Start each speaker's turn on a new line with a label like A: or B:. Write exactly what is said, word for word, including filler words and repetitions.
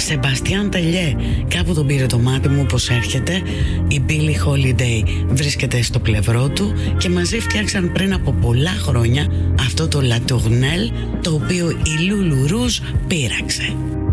A: Σεμπαστιάν Τελιέ, κάπου τον πήρε το μάτι μου πως έρχεται. Η Billie Holiday βρίσκεται στο πλευρό του και μαζί φτιάξαν πριν από πολλά χρόνια αυτό το La Tournelle, το οποίο η Lulu Rouge πείραξε.